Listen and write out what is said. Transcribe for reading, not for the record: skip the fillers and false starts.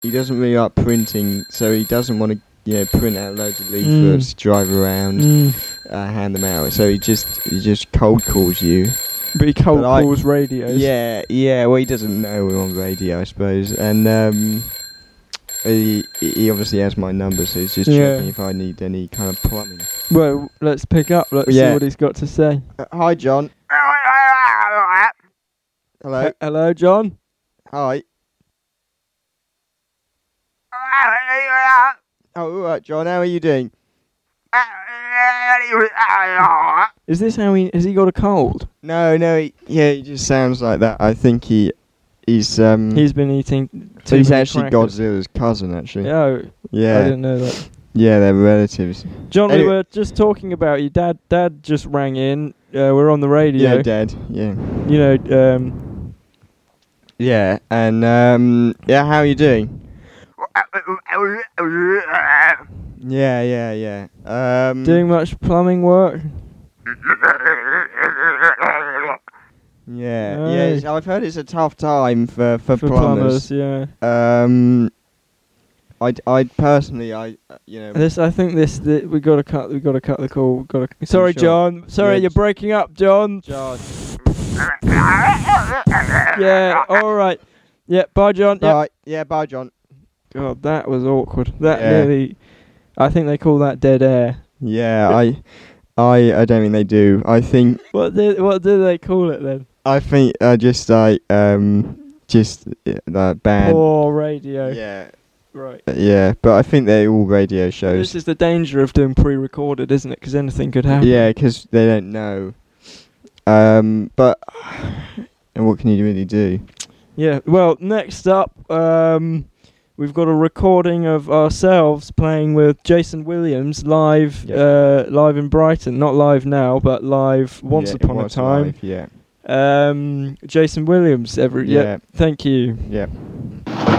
he doesn't really like printing, so he doesn't want to print out loads of leaflets, drive around, hand them out. So he just cold calls you. But he cold calls radios. Yeah. Well, he doesn't know we're on radio, I suppose, and he obviously has my number, so he's just checking if I need any kind of plumbing. Well, let's pick up. Let's see what he's got to say. Hi, John. Hello. Hello, John. Hi. Oh, all right, John. How are you doing? Is this how has he got a cold? No. He just sounds like that. I think he's been eating. He's actually Godzilla's cousin, actually. Oh, yeah. I didn't know that. Yeah, they're relatives. John, we were just talking about you. Dad just rang in. We're on the radio. Yeah, Dad. Yeah. You know. Yeah, and how are you doing? Yeah. Doing much plumbing work? Yeah. I've heard it's a tough time for plumbers. Yeah. I personally, This, I think we gotta cut the call. Sorry, sure. John. Sorry, you're breaking up, John. Yeah. All right. Yeah. Bye, John. Bye. Yeah. Bye, John. God, that was awkward. That nearly. I think they call that dead air. Yeah. I don't think they do. I think. What do they call it then? I think just like that bad. Poor radio. Yeah. Right. Yeah, but I think they're all radio shows. This is the danger of doing pre-recorded, isn't it? Because anything could happen. Yeah, because they don't know. But and what can you really do? Yeah. Well, next up, we've got a recording of ourselves playing with Jason Williams live in Brighton. Not live now, but live once upon a time. Live, yeah. Jason Williams. Thank you. Yeah.